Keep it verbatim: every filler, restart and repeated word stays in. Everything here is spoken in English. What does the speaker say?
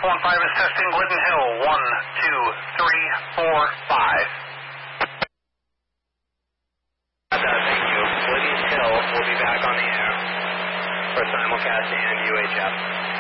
one five is testing Glidden Hill. One, two, three, four, five. Uh, thank you. Glidden Hill will be back on the air for simulcast and U H F.